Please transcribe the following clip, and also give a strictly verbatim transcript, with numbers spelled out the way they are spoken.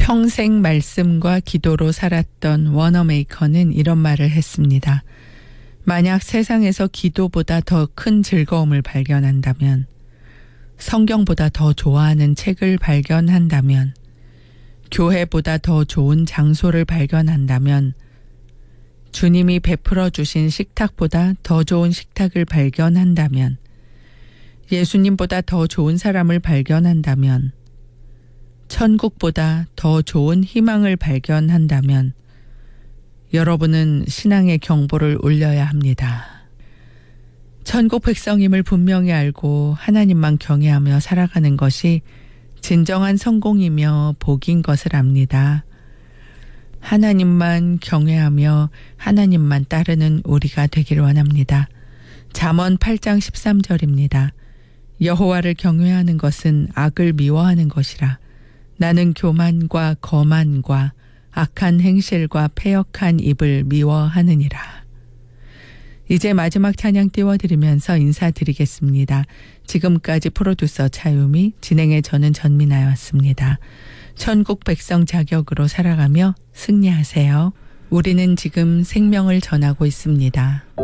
평생 말씀과 기도로 살았던 워너메이커는 이런 말을 했습니다. 만약 세상에서 기도보다 더 큰 즐거움을 발견한다면, 성경보다 더 좋아하는 책을 발견한다면, 교회보다 더 좋은 장소를 발견한다면, 주님이 베풀어 주신 식탁보다 더 좋은 식탁을 발견한다면, 예수님보다 더 좋은 사람을 발견한다면, 천국보다 더 좋은 희망을 발견한다면 여러분은 신앙의 경보를 울려야 합니다. 천국 백성임을 분명히 알고 하나님만 경외하며 살아가는 것이 진정한 성공이며 복인 것을 압니다. 하나님만 경외하며 하나님만 따르는 우리가 되길 원합니다. 잠언 팔 장 십삼 절입니다. 여호와를 경외하는 것은 악을 미워하는 것이라. 나는 교만과 거만과 악한 행실과 패역한 입을 미워하느니라. 이제 마지막 찬양 띄워드리면서 인사드리겠습니다. 지금까지 프로듀서 차유미, 진행의 저는 전민아였습니다. 천국 백성 자격으로 살아가며 승리하세요. 우리는 지금 생명을 전하고 있습니다.